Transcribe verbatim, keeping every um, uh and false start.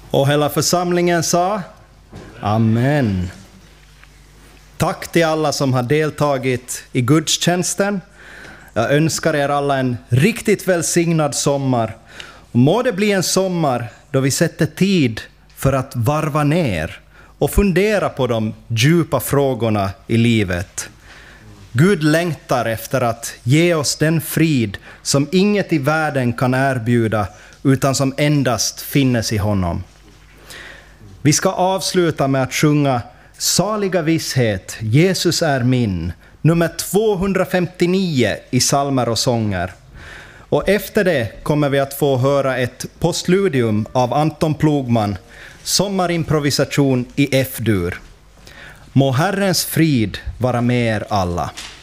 Och hela församlingen sa Amen. Tack till alla som har deltagit i gudstjänsten. Jag önskar er alla en riktigt välsignad sommar. Och må det bli en sommar då vi sätter tid för att varva ner och fundera på de djupa frågorna i livet. Gud längtar efter att ge oss den frid som inget i världen kan erbjuda utan som endast finnes i honom. Vi ska avsluta med att sjunga Saliga visshet, Jesus är min, nummer tvåhundrafemtionio i psalmer och sånger. Och efter det kommer vi att få höra ett postludium av Anton Plogman, sommarimprovisation i F-dur. Må Herrens frid vara med er alla.